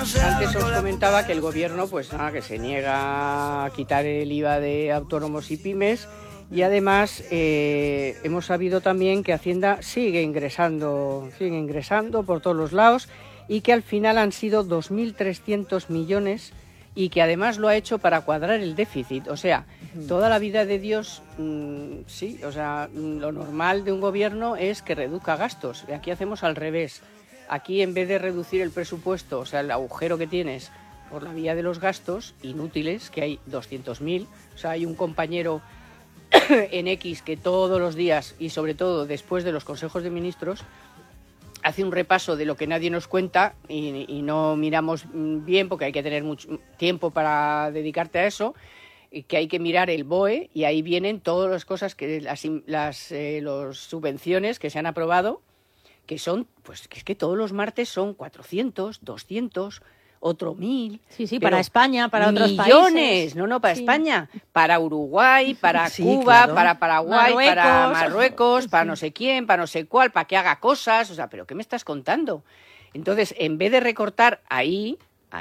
Antes os comentaba que el gobierno, pues nada, que se niega a quitar el IVA de autónomos y pymes, y además hemos sabido también que Hacienda sigue ingresando por todos los lados, y que al final han sido 2.300 millones, y que además lo ha hecho para cuadrar el déficit. O sea, toda la vida de Dios, sí, o sea, lo normal de un gobierno es que reduzca gastos. Y aquí hacemos al revés. Aquí, en vez de reducir el presupuesto, o sea, el agujero que tienes por la vía de los gastos inútiles, que hay 200.000, o sea, hay un compañero en X que todos los días, y sobre todo después de los consejos de ministros, hace un repaso de lo que nadie nos cuenta y no miramos bien, porque hay que tener mucho tiempo para dedicarte a eso, y que hay que mirar el BOE, y ahí vienen todas las cosas, que las subvenciones que se han aprobado, que son, pues que es que todos los martes son 400, 200, otro 1.000. Sí, para España, para otros países. No, para sí. España, para Uruguay, para Cuba, claro, para Paraguay, para Marruecos, para no sé quién, para no sé cuál, para que haga cosas. O sea, ¿pero qué me estás contando? Entonces, en vez de recortar ahí,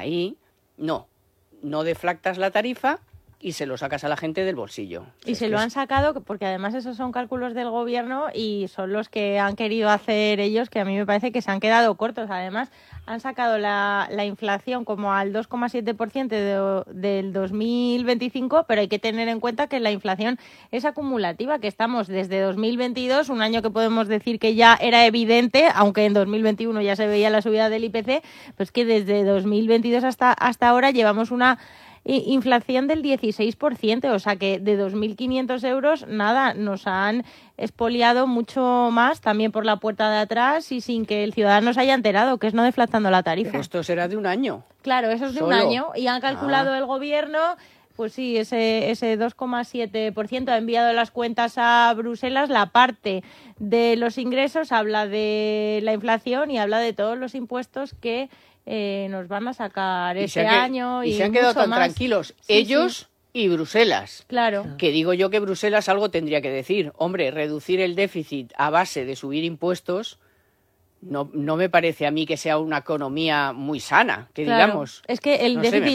no deflactas la tarifa y se lo sacas a la gente del bolsillo. Y se lo han sacado, porque además esos son cálculos del gobierno y son los que han querido hacer ellos, que a mí me parece que se han quedado cortos. Además, han sacado la inflación como al 2,7% del 2025, pero hay que tener en cuenta que la inflación es acumulativa, que estamos desde 2022, un año que podemos decir que ya era evidente, aunque en 2021 ya se veía la subida del IPC, pues que desde 2022 hasta ahora llevamos una inflación del 16%, o sea que de 2.500 euros, nada, nos han expoliado mucho más, también por la puerta de atrás y sin que el ciudadano se haya enterado, que es no deflactando la tarifa. Pero esto será de un año. Claro, eso es de un año, y han calculado el gobierno, pues sí, ese 2,7%, ha enviado las cuentas a Bruselas, la parte de los ingresos habla de la inflación y habla de todos los impuestos que nos van a sacar este año. Y se han quedado tan tranquilos ellos y Bruselas. Claro. Que digo yo que Bruselas algo tendría que decir. Hombre, reducir el déficit a base de subir impuestos no me parece a mí que sea una economía muy sana, que digamos. Es que el déficit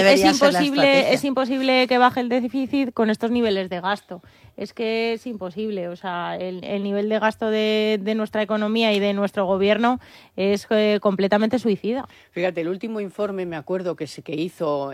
es imposible que baje el déficit con estos niveles de gasto. Es que es imposible, o sea, el nivel de gasto de nuestra economía y de nuestro gobierno es completamente suicida. Fíjate, el último informe, me acuerdo que hizo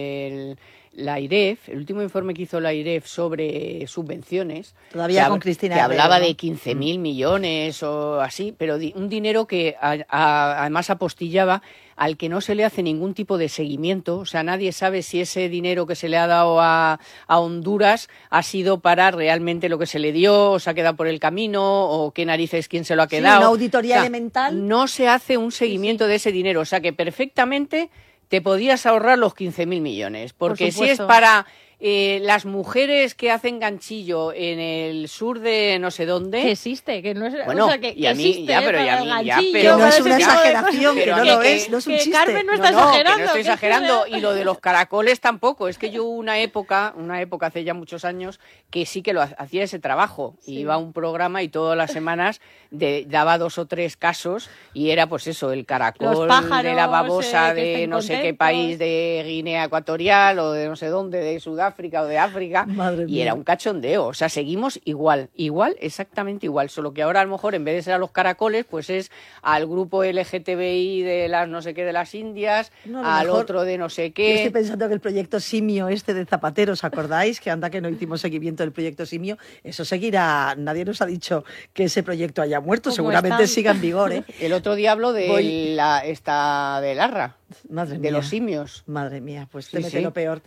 la AIREF, el último informe que hizo la AIREF sobre subvenciones, todavía con Cristina que Herrero, hablaba ¿no? de 15.000 millones o así, pero un dinero que además apostillaba al que no se le hace ningún tipo de seguimiento. O sea, nadie sabe si ese dinero que se le ha dado a Honduras ha sido para realmente lo que se le dio, o se ha quedado por el camino, o qué narices, quién se lo ha quedado. Sí, una auditoría elemental. No se hace un seguimiento de ese dinero, o sea que perfectamente te podías ahorrar los 15.000 millones, porque si es para las mujeres que hacen ganchillo en el sur de no sé dónde... Que existe, que no es... Bueno, o sea, que y a mí, existe, ya, pero pero no es una exageración, que no lo es, no es un chiste. Carmen no está exagerando. Que no estoy exagerando, y lo de los caracoles tampoco. Es que yo una época hace ya muchos años, que sí que lo hacía ese trabajo. Sí. Iba a un programa y todas las semanas daba 2 o 3 casos, y era pues eso, el caracol pájaros, de la babosa de no sé qué país, de Guinea Ecuatorial o de no sé dónde, de Sudáfrica o de África, y era un cachondeo. O sea, seguimos igual, exactamente igual, solo que ahora a lo mejor en vez de ser a los caracoles, pues es al grupo LGTBI de las no sé qué de las Indias, al otro de no sé qué. Yo estoy pensando que el proyecto Simio de Zapatero, ¿os acordáis? Que anda que no hicimos seguimiento del proyecto Simio, eso seguirá. Nadie nos ha dicho que ese proyecto haya muerto, seguramente siga en vigor, ¿eh? El otro día hablo de del ARRA. Madre de mía. Los simios. Madre mía, pues te mete lo peor.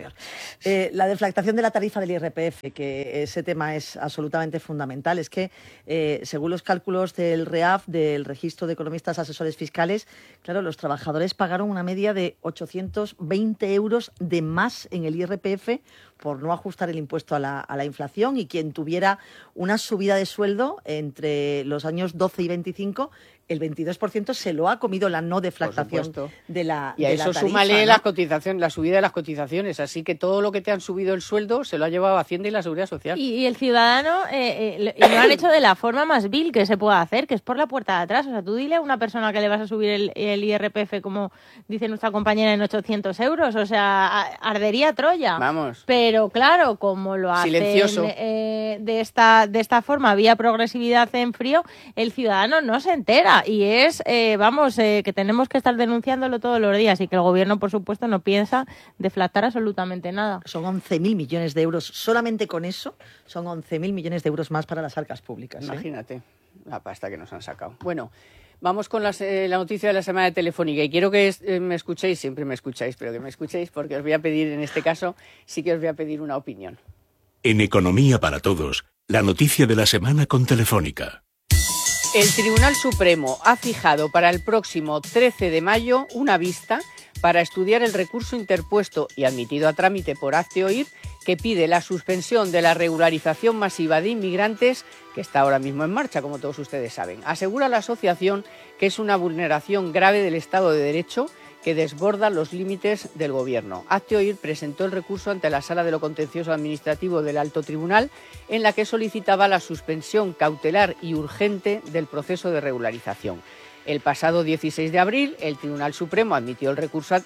La deflactación de la tarifa del IRPF, que ese tema es absolutamente fundamental. Es que, según los cálculos del REAF, del Registro de Economistas Asesores Fiscales, claro, los trabajadores pagaron una media de 820 euros de más en el IRPF por no ajustar el impuesto a la inflación, y quien tuviera una subida de sueldo entre los años 12 y 25 el 22% se lo ha comido la no deflactación de la Y a eso súmale la cotización, la subida de las cotizaciones. Así que todo lo que te han subido el sueldo se lo ha llevado Hacienda y la Seguridad Social. Y el ciudadano lo han hecho de la forma más vil que se pueda hacer, que es por la puerta de atrás. O sea, tú dile a una persona que le vas a subir el IRPF, como dice nuestra compañera, en 800 euros. O sea, ardería Troya. Vamos. Pero claro, como lo hacen de esta forma, vía progresividad en frío, el ciudadano no se entera. Y es, que tenemos que estar denunciándolo todos los días y que el gobierno, por supuesto, no piensa deflactar absolutamente nada. Son 11.000 millones de euros. Solamente con eso son 11.000 millones de euros más para las arcas públicas. Imagínate la pasta que nos han sacado. Bueno, vamos con la noticia de la semana de Telefónica. Y quiero que me escuchéis, siempre me escucháis, pero que me escuchéis porque os voy a pedir, en este caso, sí que os voy a pedir una opinión. En Economía para Todos, la noticia de la semana con Telefónica. El Tribunal Supremo ha fijado para el próximo 13 de mayo una vista para estudiar el recurso interpuesto y admitido a trámite por Hazte Oír que pide la suspensión de la regularización masiva de inmigrantes que está ahora mismo en marcha, como todos ustedes saben. Asegura la asociación que es una vulneración grave del Estado de Derecho que desborda los límites del Gobierno. Hazte Oír presentó el recurso ante la Sala de lo Contencioso Administrativo del Alto Tribunal, en la que solicitaba la suspensión cautelar y urgente del proceso de regularización. El pasado 16 de abril, el Tribunal Supremo admitió el recurso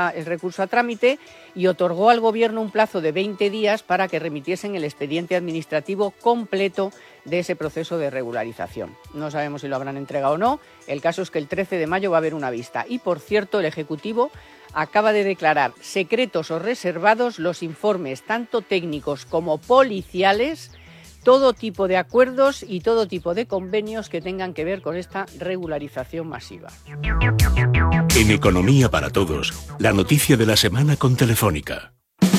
a trámite y otorgó al Gobierno un plazo de 20 días para que remitiesen el expediente administrativo completo de ese proceso de regularización. No sabemos si lo habrán entregado o no. El caso es que el 13 de mayo va a haber una vista. Y, por cierto, el Ejecutivo acaba de declarar secretos o reservados los informes tanto técnicos como policiales, todo tipo de acuerdos y todo tipo de convenios que tengan que ver con esta regularización masiva. En Economía para Todos, la noticia de la semana con Telefónica.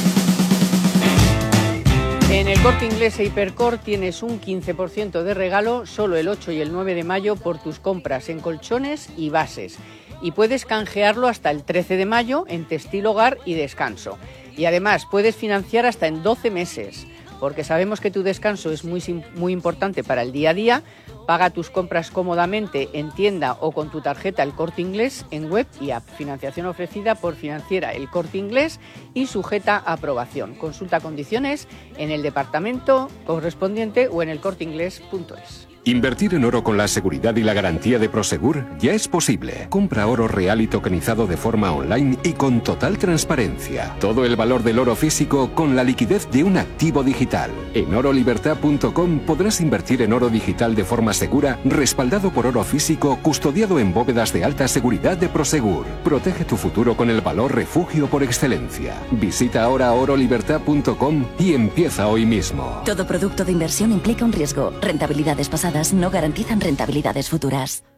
En el Corte Inglés e Hipercor tienes un 15% de regalo solo el 8 y el 9 de mayo por tus compras en colchones y bases. Y puedes canjearlo hasta el 13 de mayo en Textil Hogar y Descanso. Y además puedes financiar hasta en 12 meses. Porque sabemos que tu descanso es muy importante para el día a día. Paga tus compras cómodamente en tienda o con tu tarjeta El Corte Inglés en web y app. Financiación ofrecida por Financiera El Corte Inglés y sujeta a aprobación. Consulta condiciones en el departamento correspondiente o en elcorteinglés.es. Invertir en oro con la seguridad y la garantía de Prosegur ya es posible. Compra oro real y tokenizado de forma online y con total transparencia. Todo el valor del oro físico con la liquidez de un activo digital. En orolibertad.com podrás invertir en oro digital de forma segura, respaldado por oro físico, custodiado en bóvedas de alta seguridad de Prosegur. Protege tu futuro con el valor refugio por excelencia. Visita ahora orolibertad.com y empieza hoy mismo. Todo producto de inversión implica un riesgo. Rentabilidades pasadas no garantizan rentabilidades futuras.